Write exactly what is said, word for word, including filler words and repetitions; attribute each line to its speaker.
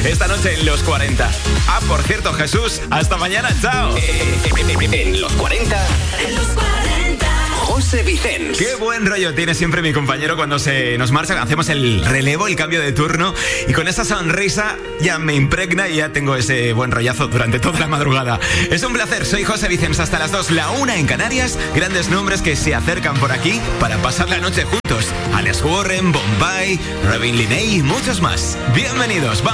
Speaker 1: esta noche en Los cuarenta. Ah, por cierto, Jesús, hasta mañana, chao.
Speaker 2: En Los cuarenta. En Los cuarenta. José Vicens.
Speaker 1: Qué buen rollo tiene siempre mi compañero cuando se nos marcha. Hacemos el relevo, el cambio de turno. Y con esa sonrisa ya me impregna y ya tengo ese buen rollazo durante toda la madrugada. Es un placer, soy José Vicens hasta las dos, la una en Canarias. Grandes nombres que se acercan por aquí para pasar la noche juntos. Alex Warren, Bombay, Robin Linney y muchos más. Bienvenidos, vamos.